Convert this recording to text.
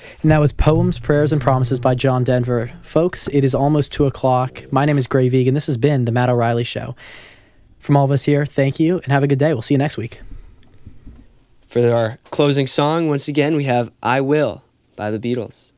And that was Poems, Prayers, and Promises by John Denver. Folks, it is almost 2 o'clock. My name is Gray Vegan. This has been The Matt O'Reilly Show. From all of us here, thank you, and have a good day. We'll see you next week. For our closing song, once again, we have I Will by the Beatles.